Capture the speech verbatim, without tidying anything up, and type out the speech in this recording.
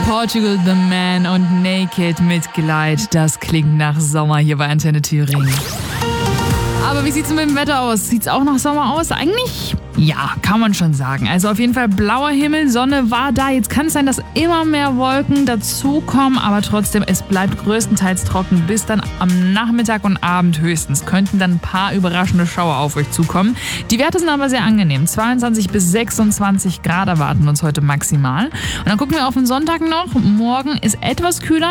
Portugal the Man und Naked mit Gleit. Das klingt nach Sommer hier bei Antenne Thüringen. Aber wie sieht's mit dem Wetter aus? Sieht's auch nach Sommer aus? Eigentlich ja, kann man schon sagen. Also auf jeden Fall blauer Himmel, Sonne war da. Jetzt kann es sein, dass immer mehr Wolken dazukommen, aber trotzdem, es bleibt größtenteils trocken bis dann am Nachmittag und Abend höchstens. Könnten dann ein paar überraschende Schauer auf euch zukommen. Die Werte sind aber sehr angenehm. zweiundzwanzig bis sechsundzwanzig Grad erwarten uns heute maximal. Und dann gucken wir auf den Sonntag noch. Morgen ist etwas kühler.